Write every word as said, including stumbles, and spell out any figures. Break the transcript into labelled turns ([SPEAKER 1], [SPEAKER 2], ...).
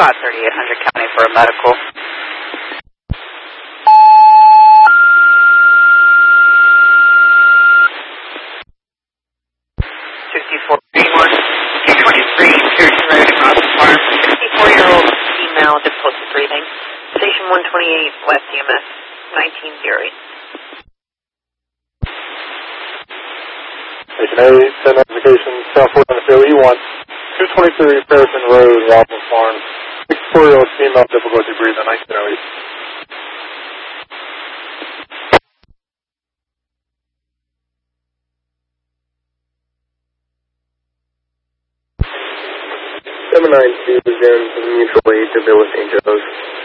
[SPEAKER 1] about thirty-eight hundred County for a medical. sixty-four twenty-one, two twenty-three, Pearson Road, Rossman Farm. sixty-four-year-old female, difficulty breathing. Station one twenty-eight, West E M S, nineteen oh eight.
[SPEAKER 2] Station eight, send notification, Southwest on the field E one, two twenty-three, Pearson Road, Rossman Farm. sixty-four-year-old female, difficulty breathing, nineteen oh eight. seven nine two, Zen, mutual aid to Villa Saint Joe's.